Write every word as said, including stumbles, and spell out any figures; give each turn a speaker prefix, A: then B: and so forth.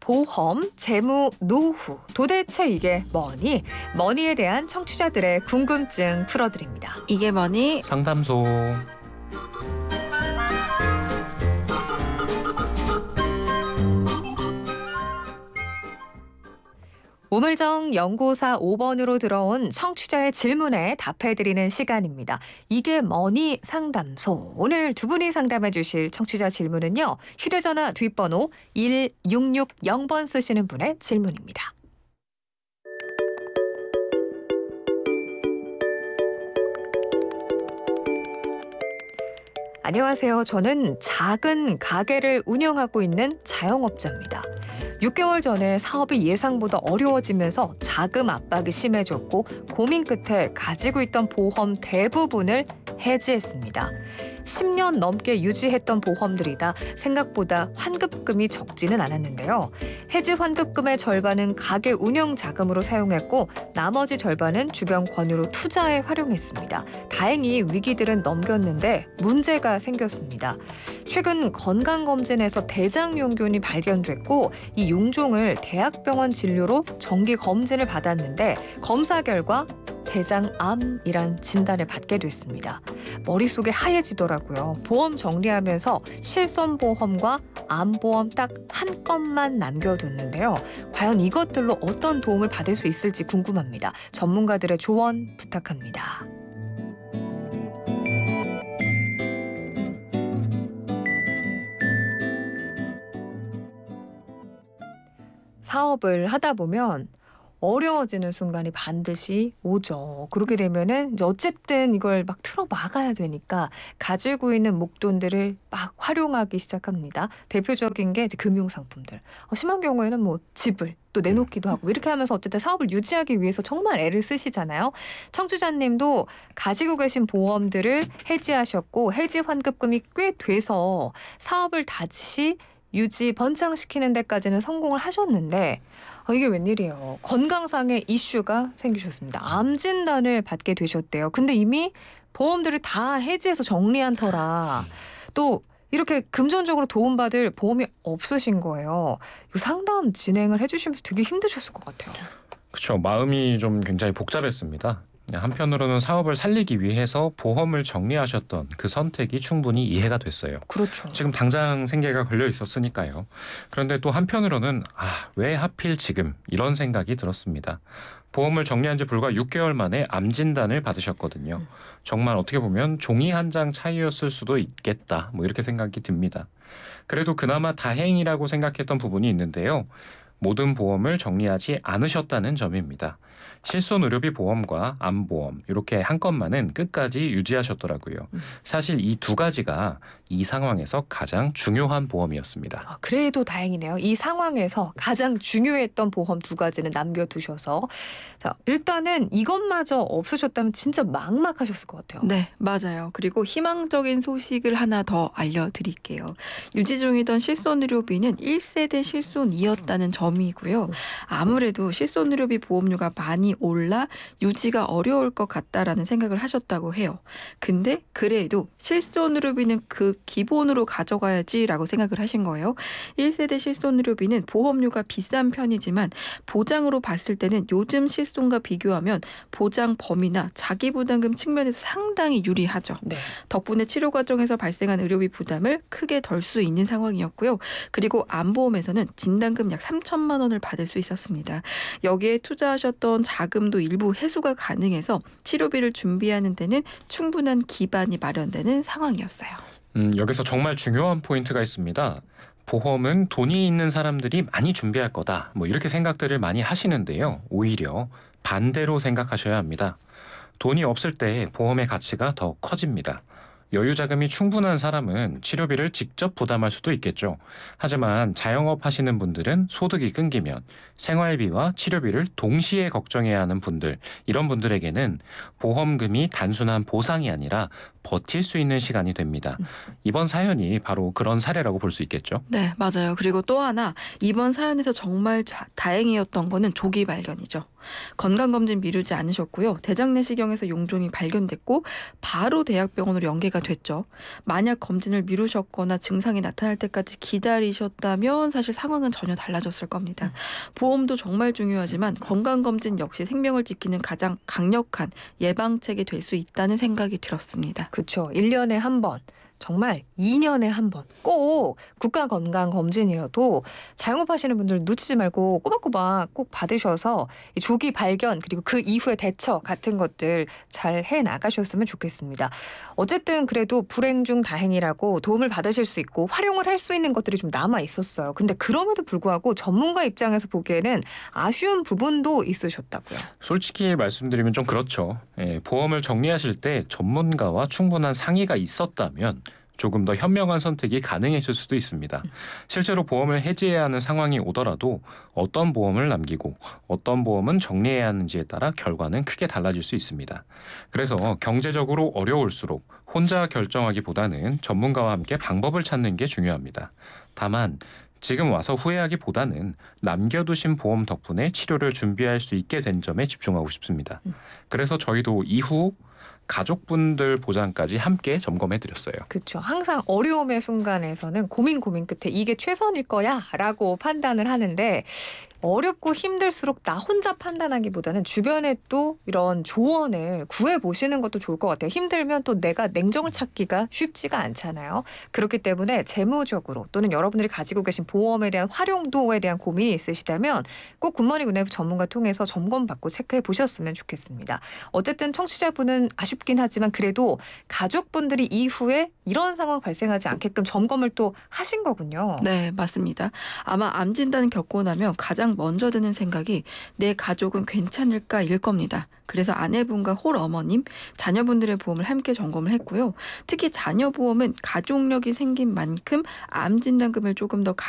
A: 보험, 재무, 노후, 도대체 이게 뭐니? 머니에 대한 청취자들의 궁금증 풀어드립니다.
B: 이게 뭐니?
C: 상담소.
A: 우물정 연구사 오 번으로 들어온 청취자의 질문에 답해드리는 시간입니다. 이게 뭐니 상담소. 오늘 두 분이 상담해 주실 청취자 질문은요. 휴대전화 뒷번호 일육육영 번 쓰시는 분의 질문입니다. 안녕하세요. 저는 작은 가게를 운영하고 있는 자영업자입니다. 육 개월 전에 사업이 예상보다 어려워지면서 자금 압박이 심해졌고 고민 끝에 가지고 있던 보험 대부분을 해지했습니다. 십 년 넘게 유지했던 보험들이다 생각보다 환급금이 적지는 않았는데요. 해지 환급금의 절반은 가게 운영 자금으로 사용했고 나머지 절반은 주변 권유로 투자에 활용했습니다. 다행히 위기들은 넘겼는데 문제가 생겼습니다. 최근 건강검진에서 대장용균이 발견됐고 이 용종을 대학병원 진료로 정기 검진을 받았는데 검사 결과 대장암이란 진단을 받게 됐습니다. 머릿속이 하얘지더라고요. 보험 정리하면서 실손보험과 암보험 딱 한 건만 남겨뒀는데요. 과연 이것들로 어떤 도움을 받을 수 있을지 궁금합니다. 전문가들의 조언 부탁합니다. 사업을 하다 보면 어려워지는 순간이 반드시 오죠. 그렇게 되면은 이제 어쨌든 이걸 막 틀어 막아야 되니까 가지고 있는 목돈들을 막 활용하기 시작합니다. 대표적인 게 이제 금융상품들. 어, 심한 경우에는 뭐 집을 또 내놓기도 하고 이렇게 하면서 어쨌든 사업을 유지하기 위해서 정말 애를 쓰시잖아요. 청취자님도 가지고 계신 보험들을 해지하셨고 해지 환급금이 꽤 돼서 사업을 다시 유지 번창시키는 데까지는 성공을 하셨는데 아, 이게 웬일이에요. 건강상의 이슈가 생기셨습니다. 암 진단을 받게 되셨대요. 근데 이미 보험들을 다 해지해서 정리한 터라 또 이렇게 금전적으로 도움받을 보험이 없으신 거예요. 이 상담 진행을 해주시면서 되게 힘드셨을 것 같아요.
C: 그렇죠. 마음이 좀 굉장히 복잡했습니다. 한편으로는 사업을 살리기 위해서 보험을 정리하셨던 그 선택이 충분히 이해가 됐어요.
A: 그렇죠.
C: 지금 당장 생계가 걸려 있었으니까요. 그런데 또 한편으로는 아, 왜 하필 지금 이런 생각이 들었습니다. 보험을 정리한 지 불과 육 개월 만에 암 진단을 받으셨거든요. 정말 어떻게 보면 종이 한 장 차이였을 수도 있겠다. 뭐 이렇게 생각이 듭니다. 그래도 그나마 다행이라고 생각했던 부분이 있는데요. 모든 보험을 정리하지 않으셨다는 점입니다. 실손의료비 보험과 암보험 이렇게 한 건만은 끝까지 유지하셨더라고요. 음. 사실 이 두 가지가 이 상황에서 가장 중요한 보험이었습니다.
A: 아, 그래도 다행이네요. 이 상황에서 가장 중요했던 보험 두 가지는 남겨두셔서 자 일단은 이것마저 없으셨다면 진짜 막막하셨을 것 같아요.
B: 네, 맞아요. 그리고 희망적인 소식을 하나 더 알려드릴게요. 유지 중이던 실손의료비는 일 세대 실손이었다는 점이고요. 아무래도 실손의료비 보험료가 많이 올라 유지가 어려울 것 같다라는 생각을 하셨다고 해요. 근데 그래도 실손의료비는 그 기본으로 가져가야지라고 생각을 하신 거예요. 일 세대 실손의료비는 보험료가 비싼 편이지만 보장으로 봤을 때는 요즘 실손과 비교하면 보장 범위나 자기부담금 측면에서 상당히 유리하죠. 네. 덕분에 치료 과정에서 발생한 의료비 부담을 크게 덜 수 있는 상황이었고요. 그리고 암보험에서는 진단금 약 삼천만 원을 받을 수 있었습니다. 여기에 투자하셨던 자금도 일부 회수가 가능해서 치료비를 준비하는 데는 충분한 기반이 마련되는 상황이었어요.
C: 음, 여기서 정말 중요한 포인트가 있습니다. 보험은 돈이 있는 사람들이 많이 준비할 거다. 뭐 이렇게 생각들을 많이 하시는데요. 오히려 반대로 생각하셔야 합니다. 돈이 없을 때 보험의 가치가 더 커집니다. 여유 자금이 충분한 사람은 치료비를 직접 부담할 수도 있겠죠. 하지만 자영업 하시는 분들은 소득이 끊기면 생활비와 치료비를 동시에 걱정해야 하는 분들, 이런 분들에게는 보험금이 단순한 보상이 아니라 버틸 수 있는 시간이 됩니다. 이번 사연이 바로 그런 사례라고 볼 수 있겠죠.
B: 네, 맞아요. 그리고 또 하나 이번 사연에서 정말 자, 다행이었던 거는 조기 발견이죠. 건강검진 미루지 않으셨고요. 대장 내시경에서 용종이 발견됐고 바로 대학병원으로 연계가 됐죠. 만약 검진을 미루셨거나 증상이 나타날 때까지 기다리셨다면 사실 상황은 전혀 달라졌을 겁니다. 보험도 정말 중요하지만 건강검진 역시 생명을 지키는 가장 강력한 예방책이 될 수 있다는 생각이 들었습니다.
A: 그렇죠. 일 년에 한 번. 정말 이 년에 한 번 꼭 국가건강검진이라도 자영업하시는 분들 놓치지 말고 꼬박꼬박 꼭 받으셔서 이 조기 발견 그리고 그 이후의 대처 같은 것들 잘 해나가셨으면 좋겠습니다. 어쨌든 그래도 불행 중 다행이라고 도움을 받으실 수 있고 활용을 할 수 있는 것들이 좀 남아 있었어요. 근데 그럼에도 불구하고 전문가 입장에서 보기에는 아쉬운 부분도 있으셨다고요.
C: 솔직히 말씀드리면 좀 그렇죠. 예, 보험을 정리하실 때 전문가와 충분한 상의가 있었다면 조금 더 현명한 선택이 가능했을 수도 있습니다. 실제로 보험을 해지해야 하는 상황이 오더라도 어떤 보험을 남기고 어떤 보험은 정리해야 하는지에 따라 결과는 크게 달라질 수 있습니다. 그래서 경제적으로 어려울수록 혼자 결정하기보다는 전문가와 함께 방법을 찾는 게 중요합니다. 다만 지금 와서 후회하기보다는 남겨두신 보험 덕분에 치료를 준비할 수 있게 된 점에 집중하고 싶습니다. 그래서 저희도 이후 가족분들 보장까지 함께 점검해드렸어요.
A: 그렇죠. 항상 어려움의 순간에서는 고민 고민 끝에 이게 최선일 거야 라고 판단을 하는데 어렵고 힘들수록 나 혼자 판단하기보다는 주변에 또 이런 조언을 구해보시는 것도 좋을 것 같아요. 힘들면 또 내가 냉정을 찾기가 쉽지가 않잖아요. 그렇기 때문에 재무적으로 또는 여러분들이 가지고 계신 보험에 대한 활용도에 대한 고민이 있으시다면 꼭 굿모닝 은혜부 전문가 통해서 점검받고 체크해 보셨으면 좋겠습니다. 어쨌든 청취자분은 아쉽긴 하지만 그래도 가족분들이 이후에 이런 상황 발생하지 않게끔 점검을 또 하신 거군요.
B: 네, 맞습니다. 아마 암 진단 겪고 나면 가장 먼저 드는 생각이 내 가족은 괜찮을까일 겁니다. 그래서 아내분과 홀어머님, 자녀분들의 보험을 함께 점검을 했고요. 특히 자녀 보험은 가족력이 생긴 만큼 암 진단금을 조금 더